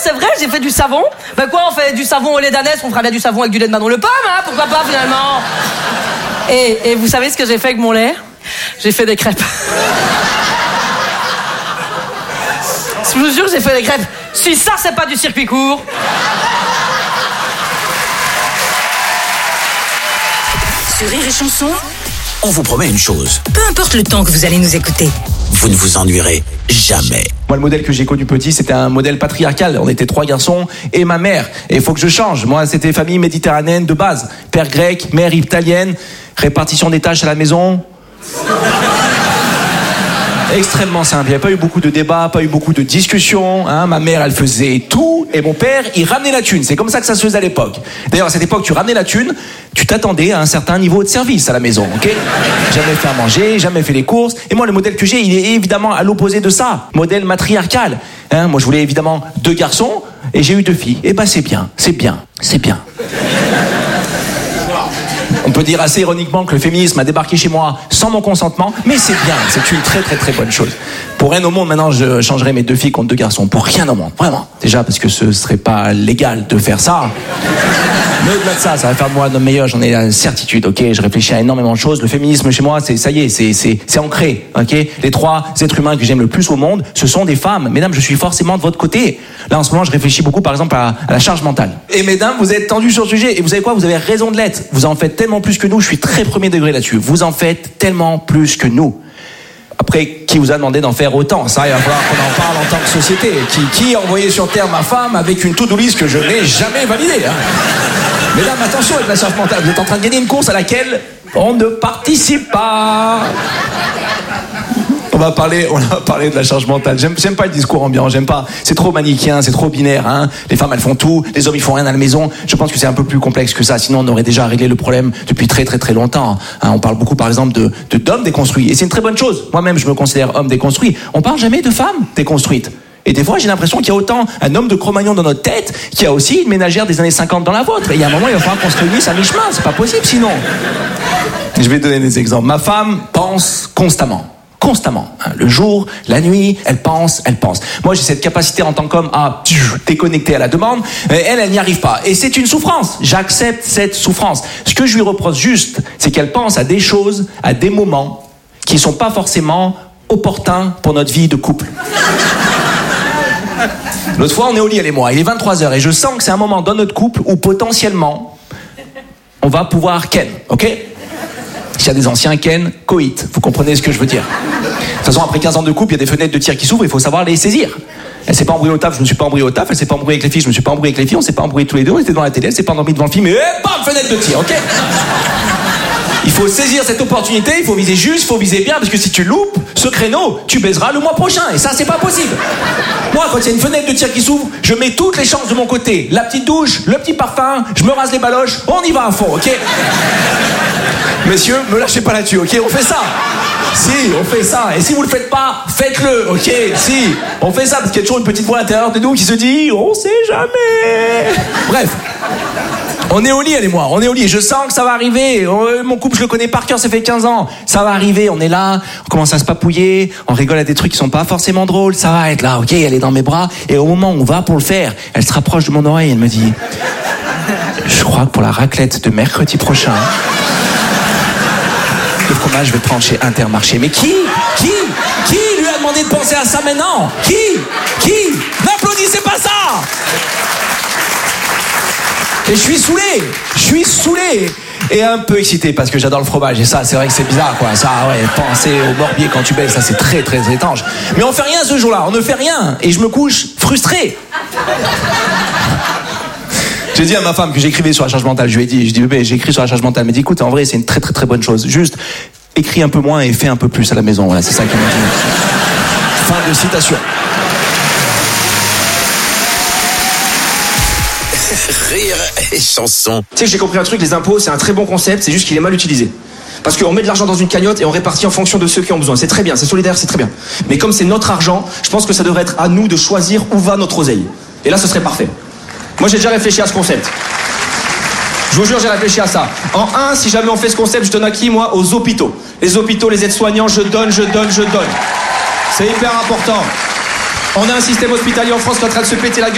c'est vrai, j'ai fait du savon. Ben quoi, on fait du savon au lait d'ânesse, on fera bien du savon avec du lait de Manon Le Pomme, hein, pourquoi pas finalement. Et vous savez ce que j'ai fait avec mon lait? J'ai fait des crêpes. Je vous jure, j'ai fait des crêpes. Si ça, c'est pas du circuit court. Sur Rire et Chanson, On vous promet une chose, peu importe le temps que vous allez nous écouter. vous ne vous ennuierez jamais. Moi, le modèle que j'ai connu petit, c'était un modèle patriarcal. On était 3 garçons et ma mère. Et il faut que je change. Moi, c'était famille méditerranéenne de base. Père grec, mère italienne, répartition des tâches à la maison. Extrêmement simple. Il n'y a pas eu beaucoup de débats, pas eu beaucoup de discussions. Hein. Ma mère, elle faisait tout. Et mon père, il ramenait la thune. C'est comme ça que ça se faisait à l'époque. D'ailleurs, à cette époque, tu ramenais la thune, tu t'attendais à un certain niveau de service à la maison. Ok ? Jamais fait à manger, jamais fait les courses. Et moi, le modèle que j'ai, il est évidemment à l'opposé de ça. Modèle matriarcal. Hein. Moi, je voulais évidemment 2 garçons et j'ai eu 2 filles. Et ben, c'est bien, c'est bien, c'est bien. On peut dire assez ironiquement que le féminisme a débarqué chez moi sans mon consentement, mais c'est bien, c'est une très très très bonne chose. Pour rien au monde, maintenant, je changerai mes 2 filles contre 2 garçons. Pour rien au monde, vraiment. Déjà parce que ce serait pas légal de faire ça. Mais au-delà de ça, ça va faire de moi un homme meilleur, j'en ai la certitude, ok ? Je réfléchis à énormément de choses. Le féminisme chez moi, ça y est, c'est ancré, ok ? Les 3 êtres humains que j'aime le plus au monde, ce sont des femmes. Mesdames, je suis forcément de votre côté. Là, en ce moment, je réfléchis beaucoup, par exemple, à la charge mentale. Et mesdames, vous êtes tendues sur le sujet. Et vous savez quoi ? Vous avez raison de l'être. Vous en faites tellement plus que nous. Je suis très premier degré là-dessus. Vous en faites tellement plus que nous. Après, qui vous a demandé d'en faire autant ? Ça, il va falloir qu'on en parle en tant que société. Qui a envoyé sur Terre ma femme avec une to-do list que je n'ai jamais validée, hein ? Mesdames, attention avec la charge mentale. Vous êtes en train de gagner une course à laquelle on ne participe pas. On va parler de la charge mentale. J'aime pas le discours ambiant, j'aime pas. C'est trop manichéen, c'est trop binaire, hein. Les femmes, elles font tout, les hommes, ils font rien à la maison. Je pense que c'est un peu plus complexe que ça. Sinon, on aurait déjà réglé le problème depuis très très très longtemps. Hein, on parle beaucoup, par exemple, d'hommes déconstruits. Et c'est une très bonne chose. Moi-même, je me considère homme déconstruit. On parle jamais de femmes déconstruites. Et des fois, j'ai l'impression qu'il y a autant un homme de Cro-Magnon dans notre tête qu'il y a aussi une ménagère des années 50 dans la vôtre. Et il y a un moment, il va falloir qu'on se réunisse à mi-chemin. C'est pas possible sinon. Je vais donner des exemples. Ma femme pense constamment. Constamment. Le jour, la nuit, elle pense. Moi, j'ai cette capacité en tant qu'homme à déconnecter à la demande. Elle n'y arrive pas. Et c'est une souffrance. J'accepte cette souffrance. Ce que je lui reproche juste, c'est qu'elle pense à des choses, à des moments qui ne sont pas forcément opportuns pour notre vie de couple. L'autre fois, on est au lit, elle et moi. Il est 23h et je sens que c'est un moment dans notre couple où potentiellement, on va pouvoir ken, ok ? S'il y a des anciens ken, coït. Vous comprenez ce que je veux dire ? De toute façon, après 15 ans de couple, il y a des fenêtres de tir qui s'ouvrent, il faut savoir les saisir. Elle s'est pas embrouillée au taf, je me suis pas embrouillé au taf. Elle s'est pas embrouillée avec les filles, je me suis pas embrouillé avec les filles. On s'est pas embrouillés tous les deux, on était devant la télé, elle s'est pas endormie devant le film, et bam, fenêtre de tir, ok ? Il faut saisir cette opportunité, il faut viser juste, il faut viser bien, parce que si tu loupes ce créneau, tu baiseras le mois prochain, et ça, c'est pas possible. Moi, quand il y a une fenêtre de tir qui s'ouvre, je mets toutes les chances de mon côté. La petite douche, le petit parfum, je me rase les baloches, on y va à fond, ok ? Messieurs, me lâchez pas là-dessus, ok ? On fait ça. Si, on fait ça. Et si vous le faites pas, faites-le, ok ? Si, on fait ça, parce qu'il y a toujours une petite voix à l'intérieur de nous qui se dit « On sait jamais ». Bref. On est au lit, elle et moi, on est au lit. Je sens que ça va arriver. Mon couple, je le connais par cœur, ça fait 15 ans. Ça va arriver, on est là, on commence à se papouiller, on rigole à des trucs qui sont pas forcément drôles. Ça va être là, ok, elle est dans mes bras. Et au moment où on va pour le faire, elle se rapproche de mon oreille, elle me dit « Je crois que pour la raclette de mercredi prochain, le fromage, je vais prendre chez Intermarché. » Mais qui lui a demandé de penser à ça maintenant ? Qui N'applaudissez pas ça ! Et je suis saoulé et un peu excité parce que j'adore le fromage et ça c'est vrai que c'est bizarre quoi, ça ouais, penser au morbier quand tu baises, ça c'est très très étrange. Mais on fait rien ce jour-là, on ne fait rien et je me couche frustré. J'ai dit à ma femme que j'écrivais sur la charge mentale, je lui ai dit bébé, j'écris sur la charge mentale, elle m'a dit écoute en vrai c'est une très très très bonne chose, juste écris un peu moins et fais un peu plus à la maison, voilà c'est ça qu'elle m'a dit. Fin de citation. Rire et Chanson. Tu sais que j'ai compris un truc, les impôts c'est un très bon concept, c'est juste qu'il est mal utilisé. Parce qu'on met de l'argent dans une cagnotte et on répartit en fonction de ceux qui ont besoin. C'est très bien, c'est solidaire, c'est très bien. Mais comme c'est notre argent, je pense que ça devrait être à nous de choisir où va notre oseille. Et là ce serait parfait. Moi j'ai déjà réfléchi à ce concept. Je vous jure, j'ai réfléchi à ça. En 1, si jamais on fait ce concept, je donne à qui moi ? Aux hôpitaux. Les hôpitaux, les aides-soignants, je donne. C'est hyper important. On a un système hospitalier en France qui est en train de se péter la gueule.